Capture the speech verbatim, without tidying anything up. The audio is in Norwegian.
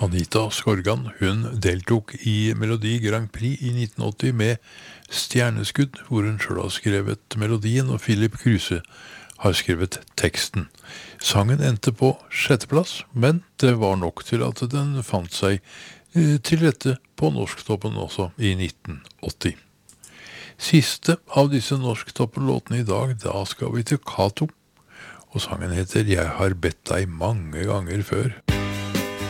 Anita Skorgan, hun deltok i Melodi Grand Prix i nitten åtti med Stjerneskudd, hvor hun selv har skrevet melodien, og Philip Kruse har skrevet teksten. Sangen endte på sjetteplass, men det var nok til at den fant seg eh, til rette på Norsktoppen også i nitten åtti. Siste av disse Norsktoppen-låtene i dag, da skal vi til Kato, og sangen heter «Jeg har bedt deg mange ganger før».